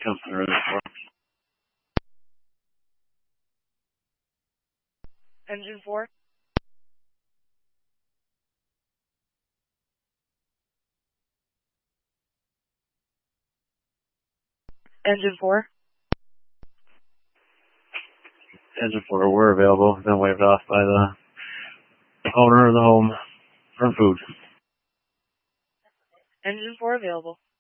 Company reservoir. Engine 4. Engine 4. Engine 4, we're available. Been waved off by the owner of the home for food. Engine 4 available.